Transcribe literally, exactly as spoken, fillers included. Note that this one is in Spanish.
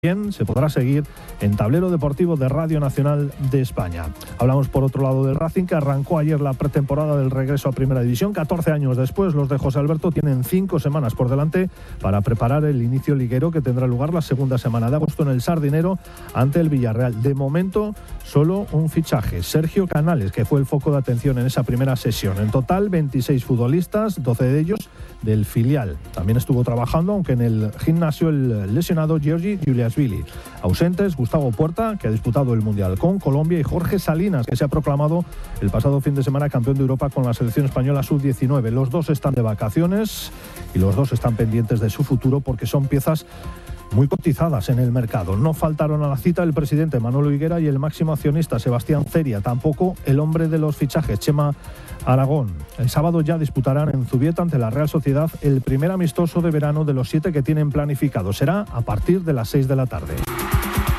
Bien, se podrá seguir en Tablero Deportivo de Radio Nacional de España. Hablamos por otro lado del Racing, que arrancó ayer la pretemporada del regreso a Primera División. catorce años después, los de José Alberto tienen cinco semanas por delante para preparar el inicio liguero que tendrá lugar la segunda semana de agosto en el Sardinero ante el Villarreal. De momento, solo un fichaje, Sergio Canales, que fue el foco de atención en esa primera sesión. En total, veintiséis futbolistas, doce de ellos del filial. También estuvo trabajando, aunque en el gimnasio, el lesionado Giorgi Juliasvili. Ausentes, Gustavo Puerta, que ha disputado el Mundial con Colombia, y Jorge Salinas, que se ha proclamado el pasado fin de semana campeón de Europa con la selección española sub diecinueve. Los dos están de vacaciones y los dos están pendientes de su futuro porque son piezas muy cotizadas en el mercado. No faltaron a la cita el presidente Manolo Higuera y el máximo accionista Sebastián Ceria, tampoco el hombre de los fichajes, Chema Aragón. El sábado ya disputarán en Zubieta ante la Real Sociedad el primer amistoso de verano de los siete que tienen planificado. Será a partir de las seis de la tarde.